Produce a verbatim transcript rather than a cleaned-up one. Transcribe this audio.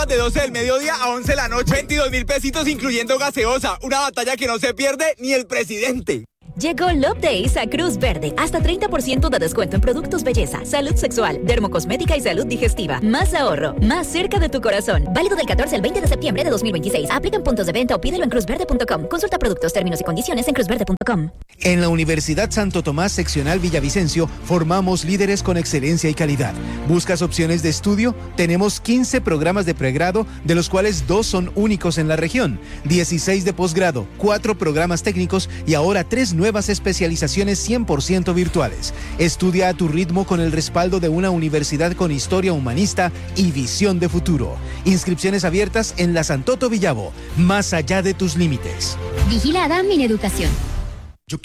programas de doce del mediodía a once de la noche. veintidós mil pesitos incluyendo gaseosa. Una batalla que no se pierde ni el presidente. Llegó Love Days a Cruz Verde. Hasta treinta por ciento de descuento en productos belleza, salud sexual, dermocosmética y salud digestiva. Más ahorro, más cerca de tu corazón. Válido del catorce al veinte de septiembre de dos mil veintiséis. Aplica en puntos de venta o pídelo en cruz verde punto com. Consulta productos, términos y condiciones en cruz verde punto com. En la Universidad Santo Tomás Seccional Villavicencio formamos líderes con excelencia y calidad. ¿Buscas opciones de estudio? Tenemos quince programas de pregrado, de los cuales dos son únicos en la región, dieciséis de posgrado, cuatro programas técnicos y ahora tres nuevos nuevas especializaciones cien por ciento virtuales. Estudia a tu ritmo con el respaldo de una universidad con historia humanista y visión de futuro. Inscripciones abiertas en la Santoto Villavo, más allá de tus límites. Vigilada Mineducación.